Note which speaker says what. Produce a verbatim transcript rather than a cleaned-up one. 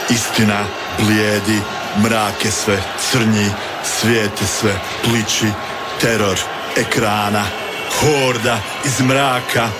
Speaker 1: Istina blijedi, mrak je sve crnji, svijet je sve pliči, teror ekrana, horda iz mraka